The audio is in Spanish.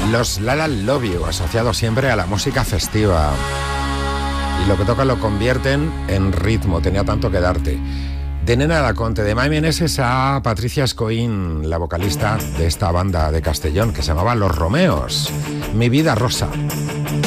Los La La Love You, asociados siempre a la música festiva. Y lo que tocan lo convierten en ritmo, tenía tanto que darte. De Nena Laconte, de Mai Meneses a Patricia Escoín, la vocalista de esta banda de Castellón que se llamaba Los Romeos. Mi vida rosa.